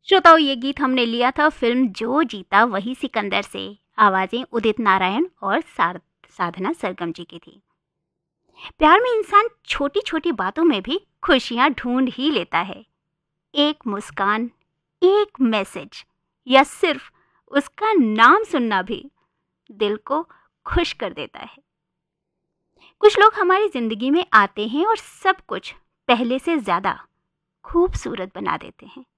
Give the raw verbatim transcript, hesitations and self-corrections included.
श्रोताओं, ये गीत हमने लिया था फिल्म जो जीता वही सिकंदर से। आवाजें उदित नारायण और साधना सरगम जी की थी। प्यार में इंसान छोटी छोटी बातों में भी खुशियां ढूंढ ही लेता है। एक मुस्कान, एक मैसेज या सिर्फ उसका नाम सुनना भी दिल को खुश कर देता है। कुछ लोग हमारी जिंदगी में आते हैं और सब कुछ पहले से ज्यादा खूबसूरत बना देते हैं।